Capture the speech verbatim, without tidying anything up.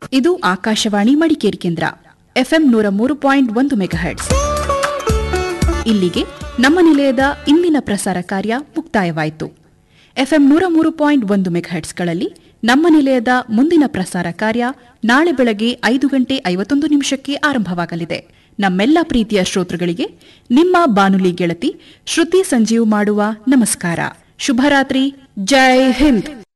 ಇದು ಆಕಾಶವಾಣಿ ಮಡಿಕೇರಿ ಕೇಂದ್ರ ಎಫ್ಎಂ ನೂರ ಮೂರು ಪಾಯಿಂಟ್ ಒಂದು ಮೆಗಾಹೆಟ್ಸ್. ಇಲ್ಲಿಗೆ ನಮ್ಮ ನಿಲಯದ ಇಂದಿನ ಪ್ರಸಾರ ಕಾರ್ಯ ಮುಕ್ತಾಯವಾಯಿತು. ಎಫ್ಎಂ ನೂರ ಮೂರು ಪಾಯಿಂಟ್ ಒಂದು ಮೆಗಾಹೆಟ್ಸ್ಗಳಲ್ಲಿ ನಮ್ಮ ನಿಲಯದ ಮುಂದಿನ ಪ್ರಸಾರ ಕಾರ್ಯ ನಾಳೆ ಬೆಳಗ್ಗೆ ಐದು ಗಂಟೆ ಐವತ್ತೊಂದು ನಿಮಿಷಕ್ಕೆ ಆರಂಭವಾಗಲಿದೆ. ನಮ್ಮೆಲ್ಲ ಪ್ರೀತಿಯ ಶ್ರೋತೃಗಳಿಗೆ ನಿಮ್ಮ ಬಾನುಲಿ ಗೆಳತಿ ಶ್ರುತಿ ಸಂಜೀವ್ ಮಾಡುವ ನಮಸ್ಕಾರ. ಶುಭರಾತ್ರಿ. ಜೈ ಹಿಂದ್.